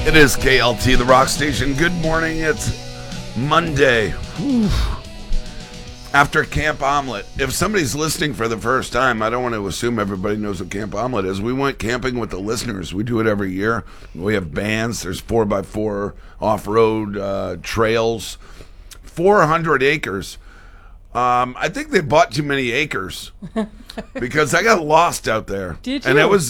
It is KLT, the rock station. Good morning. It's Monday. Whew. After Camp Omelet. If somebody's listening for the first time, I don't want to assume everybody knows what Camp Omelet is. We went camping with the listeners. We do it every year. We have bands. There's 4x4 off-road trails. 400 acres. I think they bought too many acres because I got lost out there. Did you? And